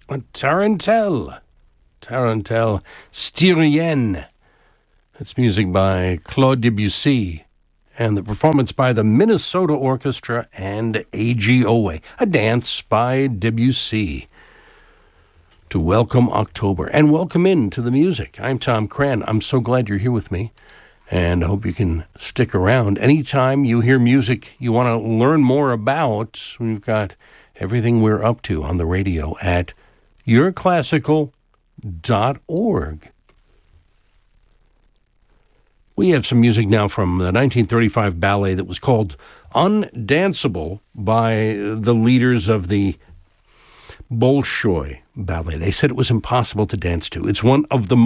Tarantelle, Styrienne. That's music by Claude Debussy, and the performance by the Minnesota Orchestra and AGOA, a dance by Debussy to welcome October and welcome into the music. I'm Tom Cran. I'm so glad you're here with me, and I hope you can stick around. Anytime you hear music you want to learn more about, we've got everything we're up to on the radio at yourclassical.org. We have some music now from the 1935 ballet that was called Undanceable by the leaders of the Bolshoi ballet. They said it was impossible to dance to. It's one of the